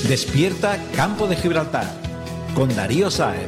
Despierta Campo de Gibraltar con Darío Sáez.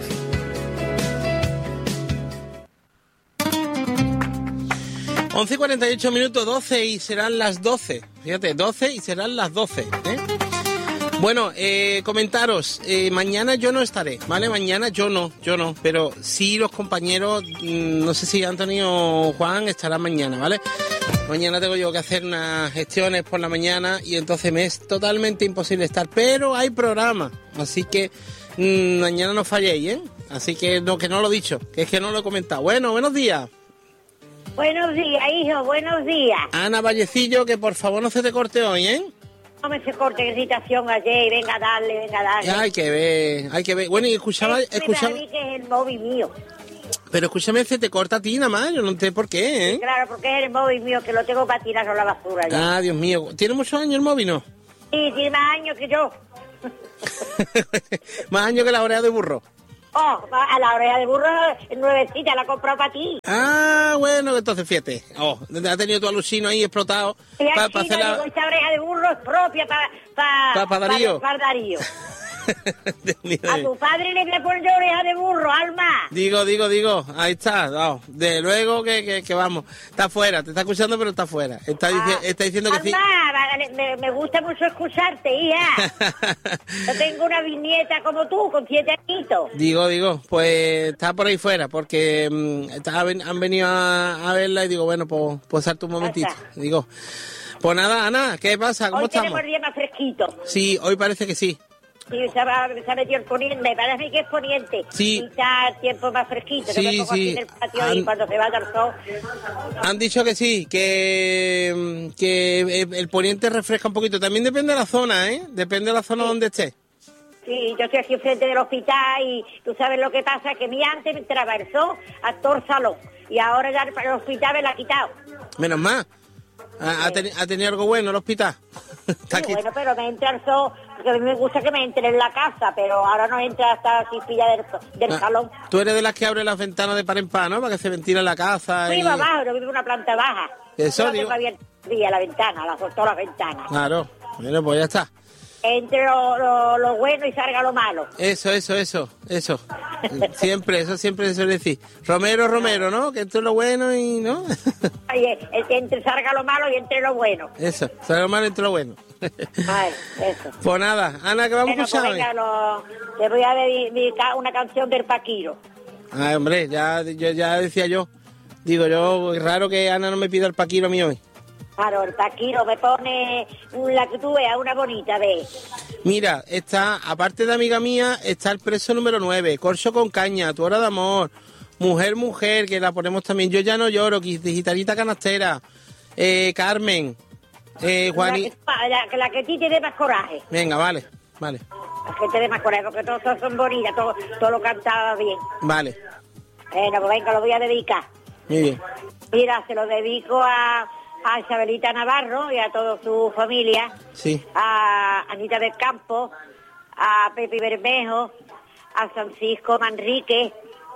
Once y 48 minutos, 12 y serán las 12. Fíjate, 12 y serán las 12, ¿eh? Bueno, comentaros, mañana yo no estaré, ¿vale? Mañana yo no, pero sí los compañeros, no sé si Antonio o Juan estarán mañana, ¿vale? Mañana tengo yo que hacer unas gestiones por la mañana y entonces me es totalmente imposible estar, pero hay programa, así que mañana no falléis, ¿eh? Así que no lo he dicho, que es que no lo he comentado. Bueno, buenos días. Buenos días, hijo, buenos días. Ana Vallecillo, que por favor no se te corte hoy, ¿eh? No me se corte que citación ayer, venga a darle. Hay que ver. Bueno, y escuchaba... Me parece que es el móvil mío. Pero escúchame, se te corta a ti nada más, yo no sé por qué, ¿eh? Sí, claro, porque es el móvil mío, que lo tengo para tirar a la basura ya. Ah, Dios mío. ¿Tiene muchos años el móvil, no? Sí, tiene más años que yo. Más años que la oreja de burro. Oh, a la oreja de burro nuevecita, la he comprado para ti. Ah, bueno, entonces fíjate. Oh, ha tenido tu alucino ahí explotado. Para hacer la... Esta oreja de burro es propia para Darío. Para Darío. A tu padre le voy a poner oreja de burro, Alma. Digo. Ahí está. No, de luego que vamos. Está fuera, te está escuchando, pero está fuera. Está diciendo que Alma, sí. Me gusta mucho escucharte, hija. Yo tengo una bisnieta como tú, con 7 añitos. Digo, pues está por ahí fuera, porque han venido a verla y digo, bueno, pues salta un momentito. Digo, pues nada, Ana, ¿qué pasa? ¿Cómo estamos? Hoy tenemos el día más fresquito. Sí, hoy parece que sí. Sí, se ha metido el poniente, me parece que es poniente. Sí. Y está el tiempo más fresquito. Sí, no me pongo aquí en el patio y cuando se vaya el sol. Han dicho que sí, que el poniente refresca un poquito. También depende de la zona, ¿eh? Depende de la zona donde esté. Sí, yo estoy aquí enfrente del hospital y tú sabes lo que pasa, que mi antes me entraba el sol hasta el salón. Y ahora ya el hospital me la ha quitado. Menos mal. ¿Ha tenido algo bueno el hospital? Sí, bueno, pero me entra el sol, porque a mí me gusta que me entre en la casa, pero ahora no entra hasta la chispilla del salón. Tú eres de las que abre las ventanas de par en par, ¿no? Para que se ventile la casa. Vivo abajo, no vivo en una planta baja. Eso, digo. Abierta la ventana, todas las ventanas. Claro, bueno, pues ya está. Entre lo bueno y salga lo malo. Eso. Siempre se suele decir. Romero, ¿no? Que esto es lo bueno y, ¿no? Oye, entre salga lo malo y entre lo bueno. Eso, salga lo malo y entre lo bueno. Ay, eso. Pues nada, Ana, ¿qué vamos a escuchar? Pues venga, te voy a dedicar una canción del Paquiro. Ay, hombre, ya decía yo. Digo yo, es raro que Ana no me pida el Paquiro a mí hoy. Claro, el Paquiro me pone la que tú veas, una bonita, ve. Mira, está, aparte de amiga mía, está el preso número 9, Corcho con caña, Tu hora de amor, Mujer, que la ponemos también, Yo ya no lloro, Gitanita canastera, Carmen, Juanita. La que a ti te dé más coraje. Venga, vale. La que te dé más coraje, porque todos son bonitas, todo lo cantaba bien. Vale. Bueno, pues venga, lo voy a dedicar. Muy bien. Mira, se lo dedico a Isabelita Navarro y a toda su familia, sí. A Anita del Campo, a Pepe Bermejo, a Francisco Manrique,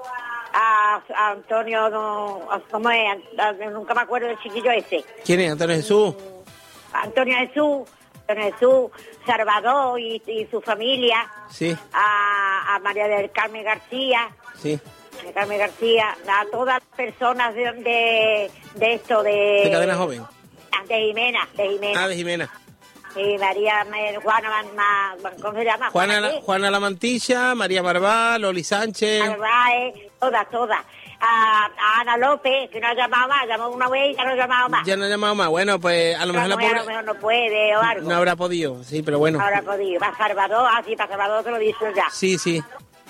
a Antonio, ¿cómo es? Nunca me acuerdo del chiquillo ese. ¿Quién es? Antonio Jesús. Antonio Jesús, Salvador y su familia. Sí. A María del Carmen García. Sí. Carmen García, a todas las personas de esto de Cadena Joven. De Jimena. Ah, de Jimena. Y María Juana, ¿cómo se llama? Juana La Mantilla, María Barbá, Loli Sánchez. Todas. A Ana López, que no ha llamado más, llamó una vez y ya no ha llamado más. Ya no ha llamado más, bueno, pues a lo mejor a lo mejor no puede o algo. No habrá podido, sí, pero bueno. No habrá podido. Para Salvador, para Salvador te lo dicho ya. Sí.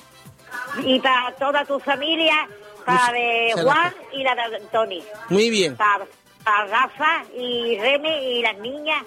Y para toda tu familia, para de Juan y la de Tony. Muy bien. Para Rafa y Reme y las niñas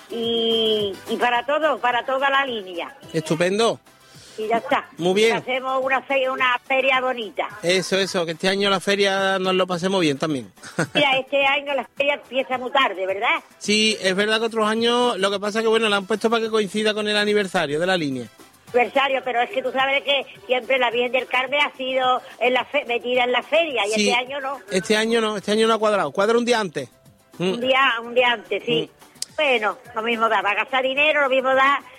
y para toda la línea. Estupendo. Y ya está. Muy bien. Y hacemos una feria bonita. Eso, que este año la feria nos lo pasemos bien también. Mira, este año la feria empieza muy tarde, ¿verdad? Sí, es verdad que otros años, lo que pasa es que bueno, la han puesto para que coincida con el aniversario de la línea. Aniversario, pero es que tú sabes que siempre la Virgen del Carmen ha sido metida en la feria y sí, este año no. Este año no ha cuadrado. Cuadra un día antes. Un día antes, sí. Bueno, lo mismo da, para gastar dinero, lo mismo da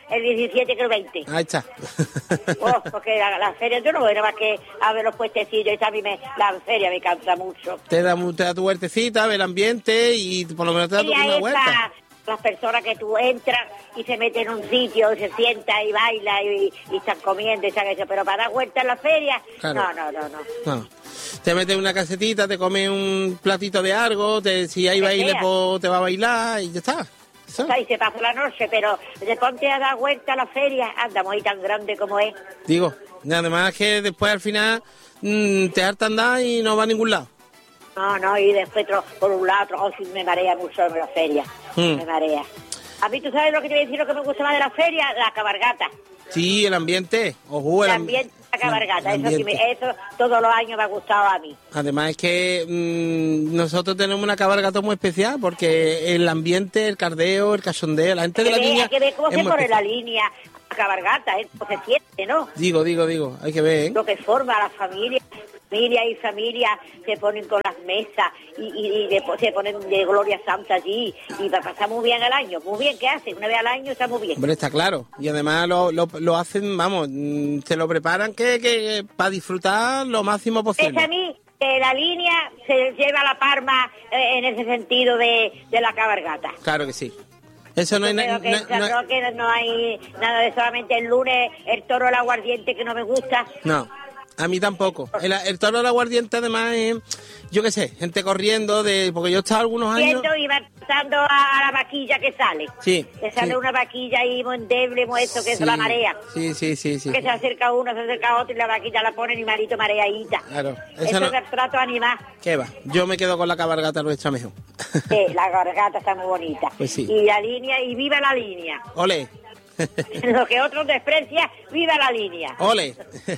el 17 que el 20. Ahí está. Oh, porque la feria yo no voy nada más que a ver los puestecillos, y a mí la feria me cansa mucho. Te da tu huertecita, ve el ambiente y por lo menos te da una vuelta. Las personas que tú entras y se meten en un sitio, y se sienta y baila y están comiendo y eso, pero para dar vuelta en la feria, claro. No. Te metes en una casetita, te comes un platito de algo, si hay baile, pues te va a bailar y ya está. ¿Eso? Y se pasa la noche, pero de ponte a dar vuelta a la feria, andamos ahí tan grande como es. Digo, además que después al final te harta andar y no va a ningún lado. No, y después por un lado, me marea mucho en la feria, me marea. A mí, ¿tú sabes lo que te voy a decir, lo que me gusta más de la feria? La cabalgata. Sí, el ambiente. Ojo, el ambiente, la cabalgata. Eso todos los años me ha gustado a mí. Además es que nosotros tenemos una cabalgata muy especial porque el ambiente, el cardeo, el cachondeo, la gente de la línea... Hay que ver cómo se pone la línea, la cabalgata, cómo se siente, ¿no? Digo, hay que ver, ¿eh? Lo que forma la familia y familia se ponen con las mesas y después se ponen de Gloria Santa allí y para pasar muy bien el año. Muy bien, ¿qué hacen? Una vez al año está muy bien. Hombre, está claro. Y además lo hacen, vamos, se lo preparan que para disfrutar lo máximo posible. Es a mí que la línea se lleva la palma en ese sentido de la cabalgata. Claro que sí. Eso no hay nada. Creo que no hay nada de solamente el lunes el toro del aguardiente que no me gusta. No. A mí tampoco. El toro del aguardiente además es, yo qué sé, gente corriendo, porque yo he estado algunos años... Y va pasando a la vaquilla que sale. Sí. Que sale una vaquilla ahí muy endeble, muy eso, que es la marea. Sí. Que se acerca uno, se acerca otro y la vaquilla la ponen y marito mareadita. Claro. Eso es el trato animal. ¿Qué va? Yo me quedo con la cabalgata nuestra mejor. Sí, la cabalgata está muy bonita. Pues sí. Y la línea, y viva la línea. ¡Ole! Lo que otros desprecian, viva la línea. ¡Ole!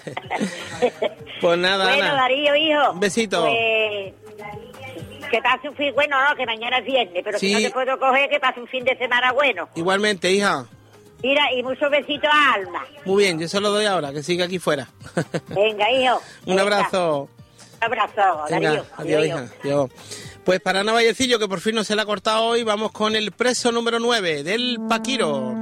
Pues nada, bueno, Ana. Darío, hijo. Un besito. Que pase un fin, bueno, no, que mañana es viernes, pero sí. Si no te puedo coger, que pase un fin de semana bueno. Igualmente, hija. Mira, y muchos besitos a Alma. Muy bien, yo se lo doy ahora, que siga aquí fuera. Venga, hijo. Un abrazo. Un abrazo, Darío. Adiós, hija. Adiós. Pues para Ana Vallecillo, que por fin no se la ha cortado hoy, vamos con el preso número 9 del Paquiro.